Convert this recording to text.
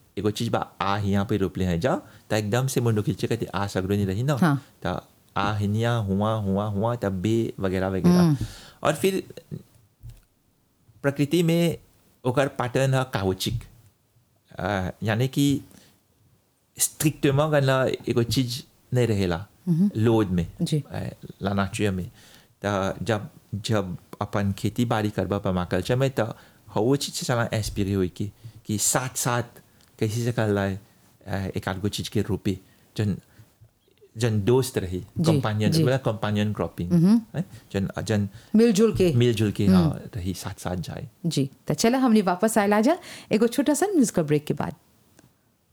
एगो चीज बा आ हियाँ पे रोपले हैं जा त एकदम से मुंडो खींचे कहते आ सगरो नहीं रही ना हाँ। त आ हिनिया हुआ तब बे वगैरह वगैरह और फिर प्रकृति में ओकर पैटर्न है काउचिक यानी कि स्ट्रिक्टमेंट गला एगो चीज नहीं रहेला लोड में जी। ला नाचुया में त जब अपन खेती बाड़ी करबा पर्माकल्चर में त वो चीज से सारा इंस्पिरे हुई कि साथ साथ कैसे से कर लाए एक आध गो चीज के रूपे जन दोस्त रही कंपेनियन क्रॉपिंग जन मिलजुल के हाँ रही साथ साथ जाए जी। तो चला हमने वापस आयला जा एगो छोटा सा म्यूजिकल ब्रेक के बाद।